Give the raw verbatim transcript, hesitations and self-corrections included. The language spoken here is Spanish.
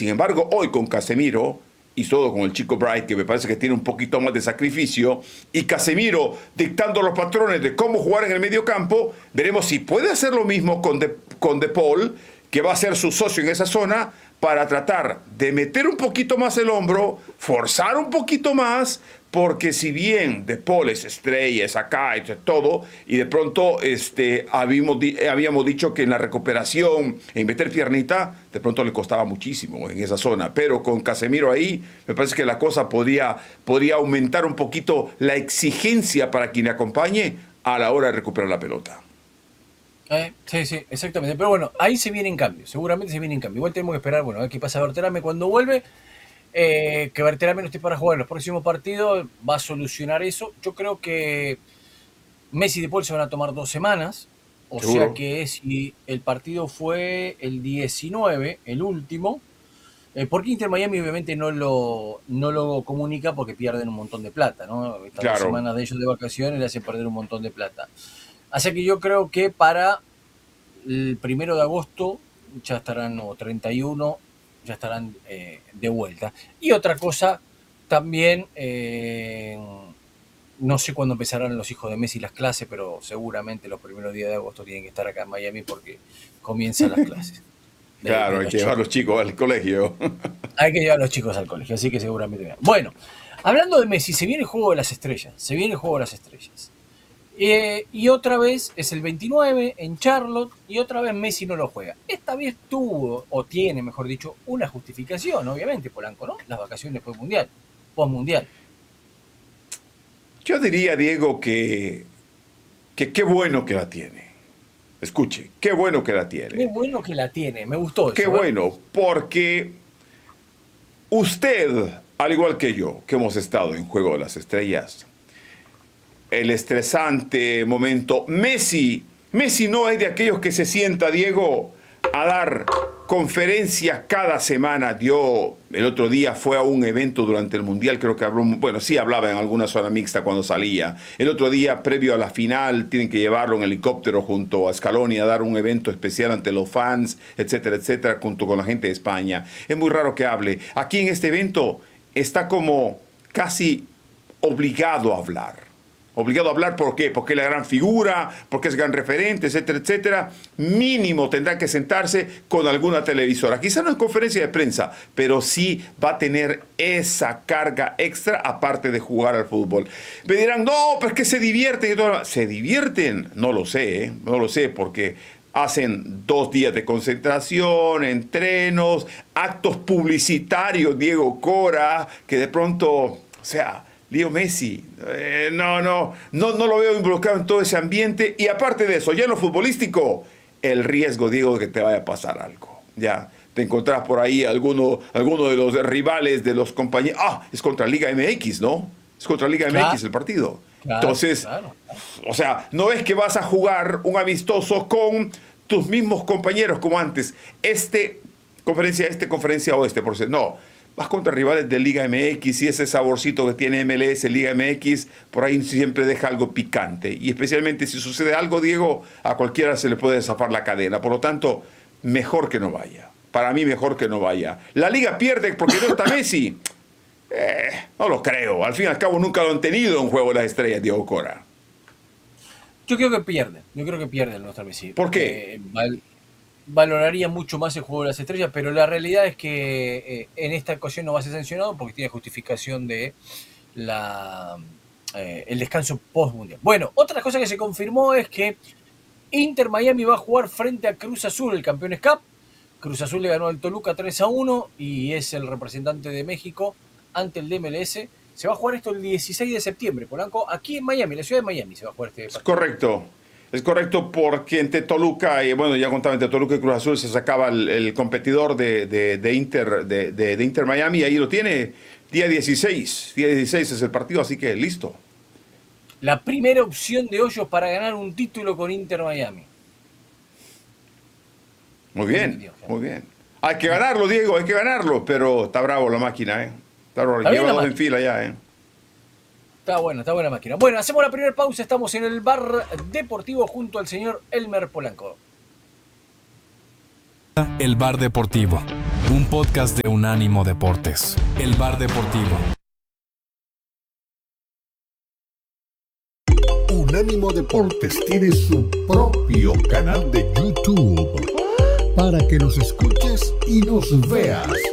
Sin embargo, hoy con Casemiro y todo con el chico Bright, que me parece que tiene un poquito más de sacrificio, y Casemiro dictando los patrones de cómo jugar en el medio campo, veremos si puede hacer lo mismo con De, con De Paul, que va a ser su socio en esa zona, para tratar de meter un poquito más el hombro, forzar un poquito más, porque si bien De Paul es estrella, es acá, es todo, y de pronto este, habíamos, habíamos dicho que en la recuperación, en meter piernita, de pronto le costaba muchísimo en esa zona, pero con Casemiro ahí, me parece que la cosa podría, podría aumentar un poquito la exigencia para quien le acompañe a la hora de recuperar la pelota. Eh, sí, sí, exactamente. Pero bueno, ahí se viene en cambio. Seguramente se viene en cambio. Igual tenemos que esperar, bueno, a ver qué pasa Berterame cuando vuelve. Eh, que Berterame no esté para jugar en los próximos partidos va a solucionar eso. Yo creo que Messi y De Paul se van a tomar dos semanas. O sea Seguro. que si el partido fue el diecinueve, el último, eh, porque Inter Miami obviamente no lo, no lo comunica porque pierden un montón de plata, ¿no? Estas dos Claro. semanas de ellos de vacaciones le hacen perder un montón de plata. Así que yo creo que para el primero de agosto ya estarán, o treinta y uno, ya estarán eh, de vuelta. Y otra cosa, también, eh, no sé cuándo empezarán los hijos de Messi las clases, pero seguramente los primeros días de agosto tienen que estar acá en Miami porque comienzan las clases de, Claro, de hay los que llevar a chicos. los chicos al colegio. Hay que llevar a los chicos al colegio, así que seguramente bien. Bueno, hablando de Messi, se viene el juego de las estrellas, se viene el juego de las estrellas. Eh, y otra vez es el veintinueve en Charlotte y otra vez Messi no lo juega. Esta vez tuvo, o tiene, mejor dicho, una justificación, obviamente, Polanco, ¿no? Las vacaciones post mundial, post mundial. Yo diría, Diego, que que qué bueno que la tiene. Escuche, qué bueno que la Qué tiene. bueno que la tiene, me gustó Qué eso, ¿eh? bueno, porque usted, al igual que yo, que hemos estado en Juego de las Estrellas, el estresante momento, Messi, Messi no es de aquellos que se sienta, Diego, a dar conferencias cada semana. Dio, el otro día fue a un evento durante el Mundial, creo que habló, bueno, sí hablaba en alguna zona mixta cuando salía. El otro día, previo a la final, tienen que llevarlo en helicóptero junto a Scaloni a dar un evento especial ante los fans, etcétera, etcétera, junto con la gente de España. Es muy raro que hable. Aquí en este evento está como casi obligado a hablar. Obligado a hablar, ¿por qué? Porque es la gran figura, porque es gran referente, etcétera, etcétera. Mínimo tendrá que sentarse con alguna televisora. Quizá no en conferencia de prensa, pero sí va a tener esa carga extra aparte de jugar al fútbol. Me dirán, no, pero es que se divierten. ¿Se divierten? No lo sé, ¿eh? No lo sé, porque hacen dos días de concentración, entrenos, actos publicitarios, Diego Cora, que de pronto, o sea... Leo Messi, eh, no, no, no, no lo veo involucrado en todo ese ambiente. Y aparte de eso, ya en lo futbolístico, el riesgo, Diego, de que te vaya a pasar algo. Ya, te encontrás por ahí alguno, alguno de los rivales de los compañeros. Ah, es contra Liga M X, ¿no? Es contra Liga M X Claro, el partido. claro, Entonces, claro. o sea, no es que vas a jugar un amistoso con tus mismos compañeros como antes. Este conferencia, este conferencia oeste, por ser. No. Vas contra rivales de Liga M X y ese saborcito que tiene M L S, Liga M X, por ahí siempre deja algo picante. Y especialmente si sucede algo, Diego, a cualquiera se le puede zafar la cadena. Por lo tanto, mejor que no vaya. Para mí, mejor que no vaya. La Liga pierde porque no está Messi. Eh, no lo creo. Al fin y al cabo, nunca lo han tenido en Juego de las Estrellas, Diego Cora. Yo creo que pierden, yo creo que pierden nuestra Messi. ¿Por qué? Eh, val, valoraría mucho más el juego de las estrellas, pero la realidad es que eh, en esta ocasión no va a ser sancionado porque tiene justificación de la, eh, el descanso post mundial. Bueno, otra cosa que se confirmó es que Inter Miami va a jugar frente a Cruz Azul, el Campeones Cup. Cruz Azul le ganó al Toluca tres a uno y es el representante de México ante el D M L S. Se va a jugar esto el dieciséis de septiembre, Polanco, aquí en Miami, en la ciudad de Miami se va a jugar este Es partido. correcto. Es correcto porque entre Toluca y, bueno, ya contaba, entre Toluca y Cruz Azul se sacaba el, el competidor de, de, de Inter de, de, de Inter Miami, y ahí lo tiene, día dieciséis. Día dieciséis es el partido, así que listo. La primera opción de Hoyos para ganar un título con Inter Miami. Muy Tengo bien, entendido. muy bien. Hay que ganarlo, Diego, hay que ganarlo, pero está bravo la máquina, ¿eh? Está bravo. ¿Está bien Lleva la dos en máquina? fila ya, ¿eh? Está buena, está buena máquina. Bueno, hacemos la primera pausa. Estamos en el bar deportivo junto al señor Elmer Polanco. El Bar Deportivo, un podcast de Unánimo Deportes. El Bar Deportivo. Unánimo Deportes tiene su propio canal de YouTube para que nos escuches y nos veas.